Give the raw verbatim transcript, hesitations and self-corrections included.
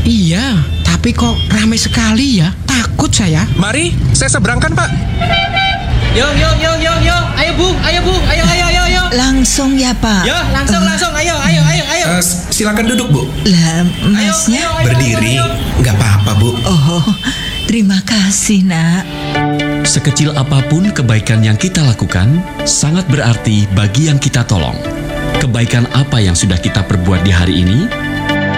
Iya, tapi kok ramai sekali ya? Takut saya. Mari, saya seberangkan, Pak. Yo, yo, yo, yo, yo. Ayo, Bung. Ayo, Bung. Ayo, ayo, ayo, ayo. Langsung ya, Pak? Yo, langsung, langsung. Ayo, ayo, ayo, ayo. Uh, silakan duduk, Bu. Lah, Masnya? Ayo, ayo, ayo, Berdiri, ayo, ayo. nggak apa-apa, Bu. Oh, terima kasih, Nak. Sekecil apapun kebaikan yang kita lakukan, sangat berarti bagi yang kita tolong. Kebaikan apa yang sudah kita perbuat di hari ini?